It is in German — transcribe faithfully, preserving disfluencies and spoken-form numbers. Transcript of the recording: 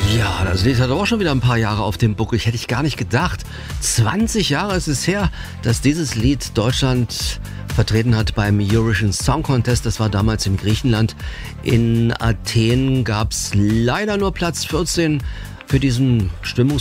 Ja, das Lied hat aber auch schon wieder ein paar Jahre auf dem Buckel. Hätte ich gar nicht gedacht. zwanzig Jahre ist es her, dass dieses Lied Deutschland vertreten hat beim Eurovision Song Contest. Das war damals in Griechenland. In Athen gab es leider nur Platz vierzehn für diesen Stimmungs